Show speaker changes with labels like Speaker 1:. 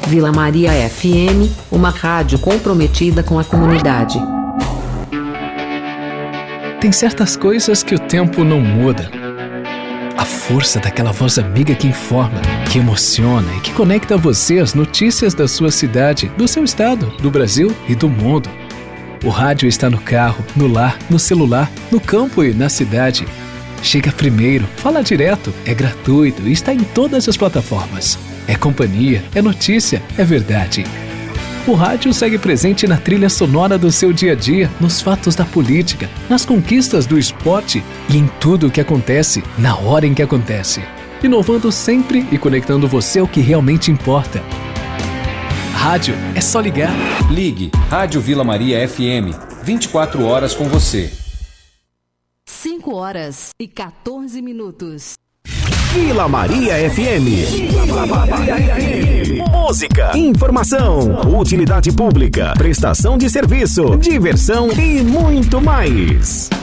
Speaker 1: Vila Maria FM, uma rádio comprometida com a comunidade.
Speaker 2: Tem certas coisas que o tempo não muda. A força daquela voz amiga que informa, que emociona e que conecta você às notícias da sua cidade, do seu estado, do Brasil e do mundo. O rádio está no carro, no lar, no celular, no campo e na cidade. Chega primeiro, fala direto, é gratuito e está em todas as plataformas. É companhia, é notícia, é verdade. O rádio segue presente na trilha sonora do seu dia a dia, nos fatos da política, nas conquistas do esporte e em tudo o que acontece, na hora em que acontece. Inovando sempre e conectando você ao que realmente importa. Rádio é só ligar.
Speaker 3: Ligue Rádio Vila Maria FM, 24 horas com você.
Speaker 4: 5h14.
Speaker 5: Vila Maria FM. Vila Maria FM. Música, informação, utilidade pública, prestação de serviço, diversão e muito mais.